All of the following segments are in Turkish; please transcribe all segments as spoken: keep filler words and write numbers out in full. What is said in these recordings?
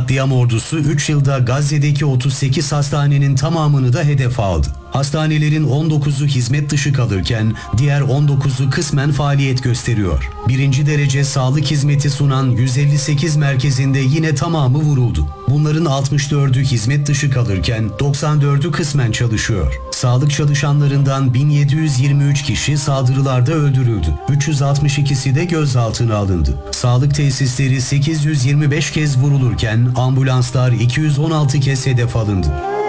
katliam ordusu üç yılda Gazze'deki otuz sekiz hastanenin tamamını da hedef aldı. Hastanelerin on dokuzu hizmet dışı kalırken diğer on dokuzu kısmen faaliyet gösteriyor. Birinci derece sağlık hizmeti sunan yüz elli sekiz merkezinde yine tamamı vuruldu. Bunların altmış dördü hizmet dışı kalırken doksan dördü kısmen çalışıyor. Sağlık çalışanlarından bin yedi yüz yirmi üç kişi saldırılarda öldürüldü. üç yüz altmış ikisi de gözaltına alındı. Sağlık tesisleri sekiz yüz yirmi beş kez vurulurken ambulanslar iki yüz on altı kez hedef alındı.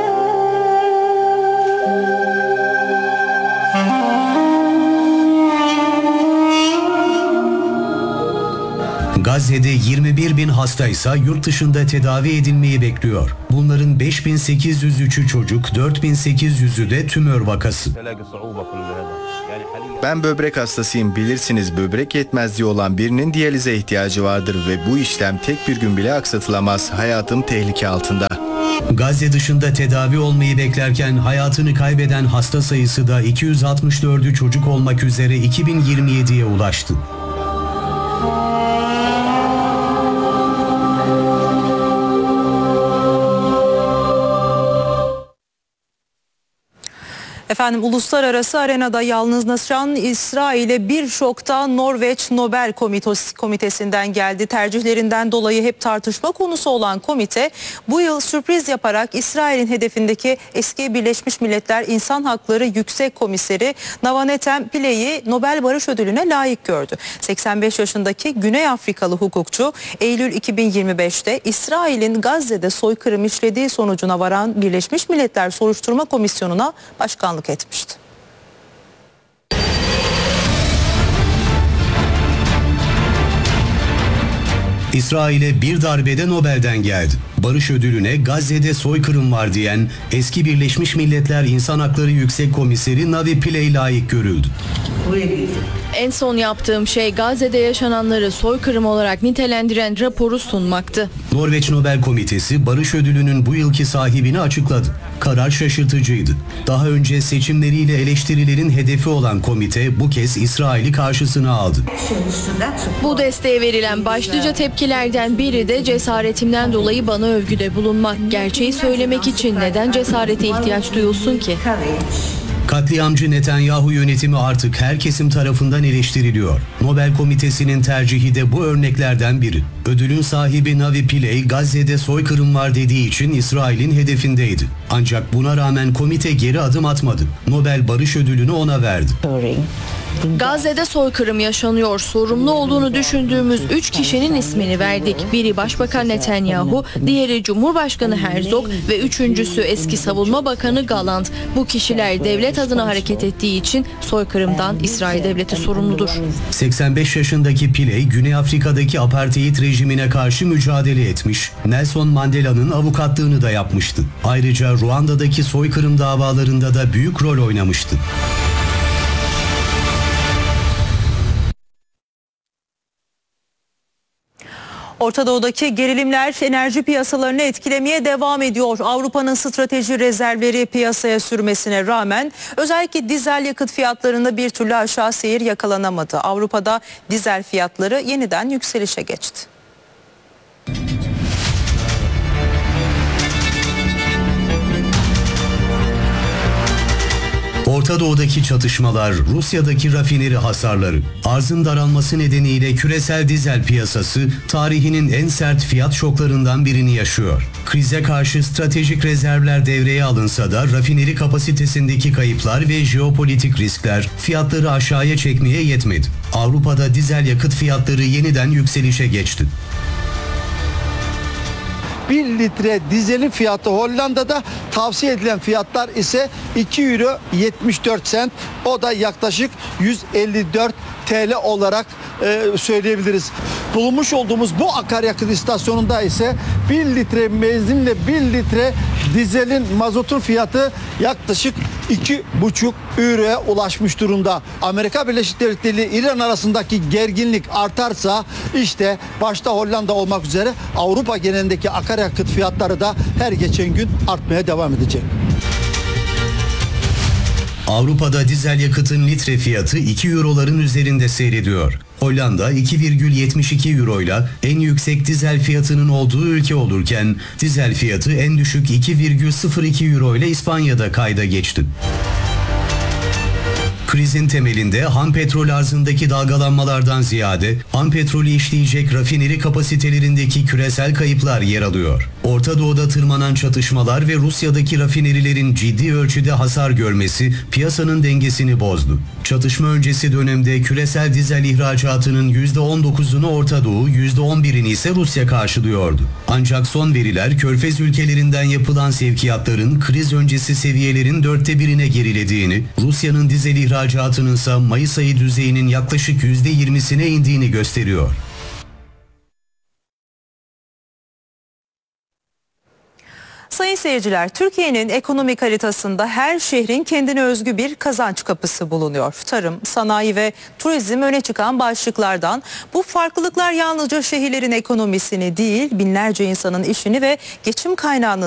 Gazze'de yirmi bir bin hastaysa yurt dışında tedavi edilmeyi bekliyor. Bunların beş bin sekiz yüz üçü çocuk, dört bin sekiz yüzü de tümör vakası. Ben böbrek hastasıyım, bilirsiniz. Böbrek yetmezliği olan birinin diyalize ihtiyacı vardır ve bu işlem tek bir gün bile aksatılamaz. Hayatım tehlike altında. Gazze dışında tedavi olmayı beklerken hayatını kaybeden hasta sayısı da iki yüz altmış dördü çocuk olmak üzere iki bin yirmi yediye ulaştı. Efendim uluslararası arenada yalnızlaşan İsrail'e bir şokta Norveç Nobel Komitesi'nden geldi. Tercihlerinden dolayı hep tartışma konusu olan komite bu yıl sürpriz yaparak İsrail'in hedefindeki eski Birleşmiş Milletler İnsan Hakları Yüksek Komiseri Navanethem Pilley'i Nobel Barış Ödülü'ne layık gördü. seksen beş yaşındaki Güney Afrikalı hukukçu Eylül iki bin yirmi beşte İsrail'in Gazze'de soykırım işlediği sonucuna varan Birleşmiş Milletler Soruşturma Komisyonu'na başkanlık etmişti. İsrail'e bir darbede Nobel'den geldi. Barış ödülüne Gazze'de soykırım var diyen eski Birleşmiş Milletler İnsan Hakları Yüksek Komiseri Navi Pilley layık görüldü. En son yaptığım şey Gazze'de yaşananları soykırım olarak nitelendiren raporu sunmaktı. Norveç Nobel Komitesi Barış Ödülü'nün bu yılki sahibini açıkladı. Karar şaşırtıcıydı. Daha önce seçimleriyle eleştirilerin hedefi olan komite bu kez İsrail'i karşısına aldı. Bu desteğe verilen başlıca tepkilerden biri de cesaretimden dolayı bana övgüde bulunmak. Gerçeği söylemek için neden cesarete ihtiyaç duyulsun ki? Katliamcı Netanyahu yönetimi artık her kesim tarafından eleştiriliyor. Nobel Komitesi'nin tercihi de bu örneklerden biri. Ödülün sahibi Navi Pilley, Gazze'de soykırım var dediği için İsrail'in hedefindeydi. Ancak buna rağmen komite geri adım atmadı. Nobel Barış Ödülünü ona verdi. Gazze'de soykırım yaşanıyor. Sorumlu olduğunu düşündüğümüz üç kişinin ismini verdik. Biri Başbakan Netanyahu, diğeri Cumhurbaşkanı Herzog ve üçüncüsü eski Savunma Bakanı Gallant. Bu kişiler devlet adına hareket ettiği için soykırımdan İsrail devleti sorumludur. seksen beş yaşındaki Pilley, Güney Afrika'daki apartheid rejimine karşı mücadele etmiş, Nelson Mandela'nın avukatlığını da yapmıştı. Ayrıca Ruanda'daki soykırım davalarında da büyük rol oynamıştı. Orta Doğu'daki gerilimler enerji piyasalarını etkilemeye devam ediyor. Avrupa'nın strateji rezervleri piyasaya sürmesine rağmen özellikle dizel yakıt fiyatlarında bir türlü aşağı seyir yakalanamadı. Avrupa'da dizel fiyatları yeniden yükselişe geçti. Orta Doğu'daki çatışmalar, Rusya'daki rafineri hasarları, arzın daralması nedeniyle küresel dizel piyasası tarihinin en sert fiyat şoklarından birini yaşıyor. Krize karşı stratejik rezervler devreye alınsa da rafineri kapasitesindeki kayıplar ve jeopolitik riskler fiyatları aşağıya çekmeye yetmedi. Avrupa'da dizel yakıt fiyatları yeniden yükselişe geçti. bir litre dizelin fiyatı Hollanda'da tavsiye edilen fiyatlar ise iki euro yetmiş dört sent. O da yaklaşık yüz elli dört T L olarak e, söyleyebiliriz. Bulunmuş olduğumuz bu akaryakıt istasyonunda ise bir litre benzinle bir litre dizelin mazotun fiyatı yaklaşık iki buçuk euroya ulaşmış durumda. Amerika Birleşik Devletleri ile İran arasındaki gerginlik artarsa işte başta Hollanda olmak üzere Avrupa genelindeki akaryakıt fiyatları da her geçen gün artmaya devam edecek. Avrupa'da dizel yakıtın litre fiyatı iki euroların üzerinde seyrediyor. Hollanda iki virgül yetmiş iki euro ile en yüksek dizel fiyatının olduğu ülke olurken dizel fiyatı en düşük iki virgül sıfır iki euro ile İspanya'da kayda geçti. Krizin temelinde ham petrol arzındaki dalgalanmalardan ziyade ham petrolü işleyecek rafineri kapasitelerindeki küresel kayıplar yer alıyor. Orta Doğu'da tırmanan çatışmalar ve Rusya'daki rafinerilerin ciddi ölçüde hasar görmesi piyasanın dengesini bozdu. Çatışma öncesi dönemde küresel dizel ihracatının yüzde on dokuzunu Orta Doğu, yüzde on birini ise Rusya karşılıyordu. Ancak son veriler Körfez ülkelerinden yapılan sevkiyatların kriz öncesi seviyelerin dörtte birine gerilediğini, Rusya'nın dizel ihracatının ise Mayıs ayı düzeyinin yaklaşık yüzde yirmisine indiğini gösteriyor. Sayın seyirciler, Türkiye'nin ekonomik haritasında her şehrin kendine özgü bir kazanç kapısı bulunuyor. Tarım, sanayi ve turizm öne çıkan başlıklardan. Bu farklılıklar yalnızca şehirlerin ekonomisini değil, binlerce insanın işini ve geçim kaynağını